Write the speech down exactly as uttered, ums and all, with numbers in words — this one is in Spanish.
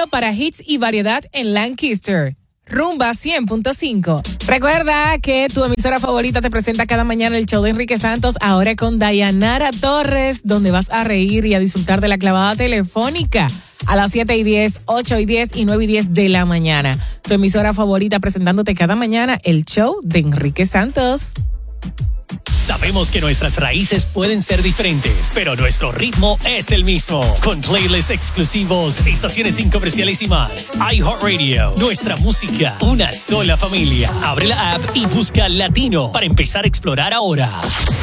solo para hits y variedad en Lancaster. Rumba cien punto cinco. Recuerda que tu emisora favorita te presenta cada mañana el show de Enrique Santos, ahora con Dayanara Torres, donde vas a reír y a disfrutar de la clavada telefónica a las siete y diez, ocho y diez y nueve y diez de la mañana. Tu emisora favorita presentándote cada mañana el show de Enrique Santos. Sabemos que nuestras raíces pueden ser diferentes, pero nuestro ritmo es el mismo. Con playlists exclusivos, estaciones sin comerciales y más. iHeartRadio, nuestra música, una sola familia. Abre la app y busca Latino para empezar a explorar ahora.